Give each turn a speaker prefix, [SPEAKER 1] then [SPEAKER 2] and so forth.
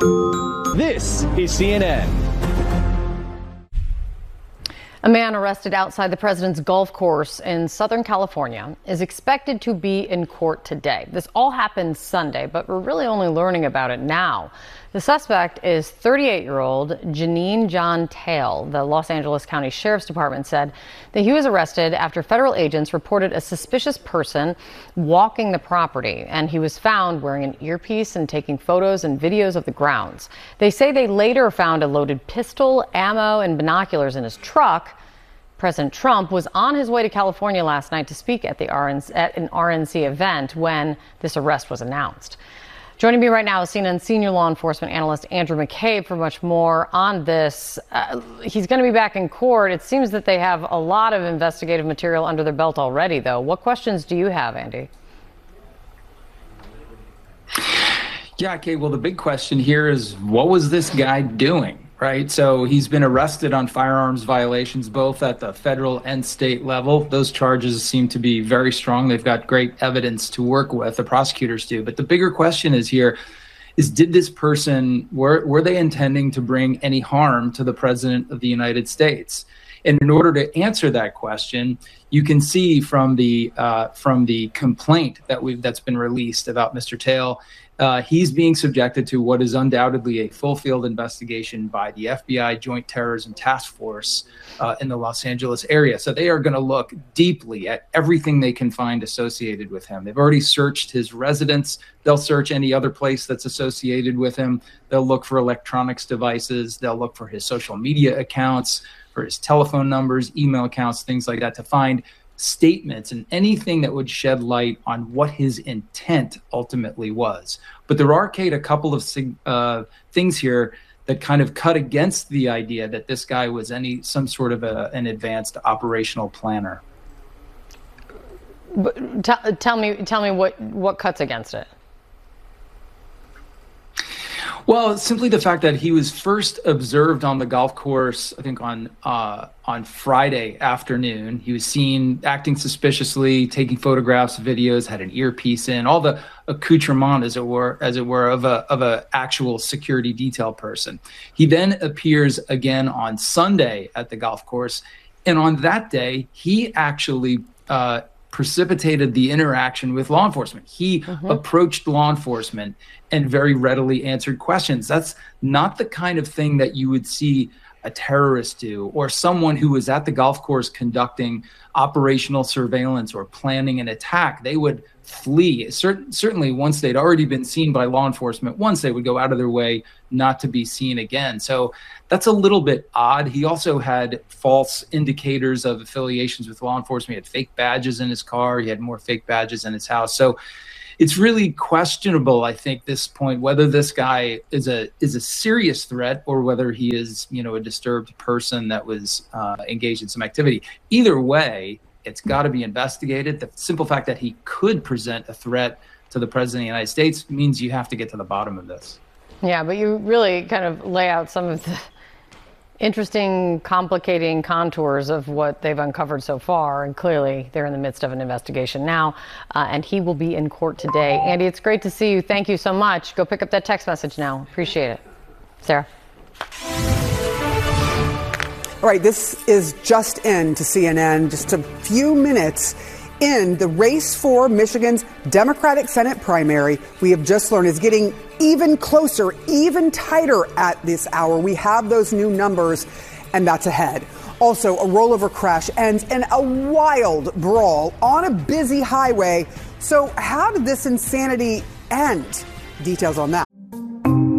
[SPEAKER 1] This is CNN.
[SPEAKER 2] A man arrested outside the president's golf course in Southern California is expected to be in court today. This all happened Sunday, but we're really only learning about it now. The suspect is 38-year-old Janine John Tail. The Los Angeles County Sheriff's Department said that he was arrested after federal agents reported a suspicious person walking the property, and he was found wearing an earpiece and taking photos and videos of the grounds. They say they later found a loaded pistol, ammo, and binoculars in his truck. President Trump was on his way to California last night to speak at an RNC event when this arrest was announced. Joining me right now is CNN senior law enforcement analyst Andrew McCabe for much more on this. He's going to be back in court. It seems that they have a lot of investigative material under their belt already, though. What questions do you have, Andy?
[SPEAKER 3] Yeah, Kate, well, the big question here is, what was this guy doing? Right. So he's been arrested on firearms violations, both at the federal and state level. Those charges seem to be very strong. They've got great evidence to work with. The prosecutors do. But the bigger question is here is, did this person, were they intending to bring any harm to the president of the United States? And in order to answer that question, you can see from the complaint that's been released about Mr. Tail, he's being subjected to what is undoubtedly a full field investigation by the FBI Joint Terrorism Task Force in the Los Angeles area. So they are going to look deeply at everything they can find associated with him. They've already searched his residence. They'll search any other place that's associated with him. They'll look for electronics devices. They'll look for his social media accounts, for his telephone numbers, email accounts, things like that, to find statements and anything that would shed light on what his intent ultimately was. But there are, Kate, a couple of things here that kind of cut against the idea that this guy was some sort of an advanced operational planner.
[SPEAKER 2] But tell me what cuts against it.
[SPEAKER 3] Well, simply the fact that he was first observed on the golf course, I think on Friday afternoon. He was seen acting suspiciously, taking photographs, videos, had an earpiece in, all the accoutrement, as it were, of a actual security detail person. He then appears again on Sunday at the golf course, and on that day, he actually precipitated the interaction with law enforcement. He approached law enforcement and very readily answered questions. That's not the kind of thing that you would see a terrorist do, or someone who was at the golf course conducting operational surveillance or planning an attack. They would flee. Certainly once they'd already been seen by law enforcement, once they would go out of their way not to be seen again. So that's a little bit odd. He also had false indicators of affiliations with law enforcement. He had fake badges in his car. He had more fake badges in his house. So it's really questionable, I think, this point, whether this guy is a serious threat or whether he is, a disturbed person that was engaged in some activity. Either way, it's got to be investigated. The simple fact that he could present a threat to the president of the United States means you have to get to the bottom of this.
[SPEAKER 2] Yeah, but you really kind of lay out some of the interesting, complicating contours of what they've uncovered so far. And clearly, they're in the midst of an investigation now, and he will be in court today. Andy, it's great to see you. Thank you so much. Go pick up that text message now. Appreciate it. Sarah.
[SPEAKER 4] All right, this is just in to CNN, just a few minutes in. The race for Michigan's Democratic Senate primary, we have just learned, is getting even closer, even tighter at this hour. We have those new numbers, and that's ahead. Also, a rollover crash ends in a wild brawl on a busy highway. So how did this insanity end? Details on that.